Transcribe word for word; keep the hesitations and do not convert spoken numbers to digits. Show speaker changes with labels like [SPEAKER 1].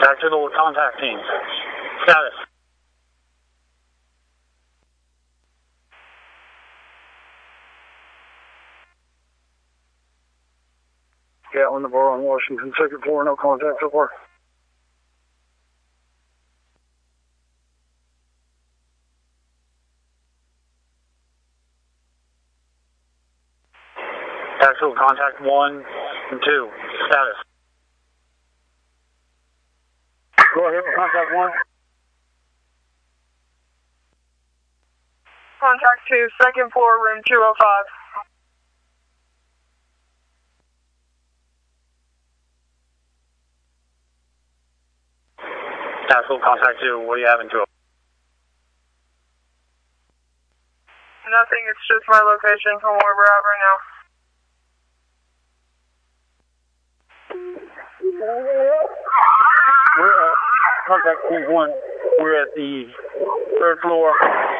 [SPEAKER 1] Back to the contact team. Status. Gatlin, Navarro, and Washington, second floor, no contact so far. Actual contact one and two. Status. Go ahead with contact one.
[SPEAKER 2] Contact two, second floor, room two oh five.
[SPEAKER 1] Actual contact two, what do you have in two?
[SPEAKER 2] Nothing, it's just my location from where we're at right now.
[SPEAKER 1] We're at contact team one. We're at the third floor.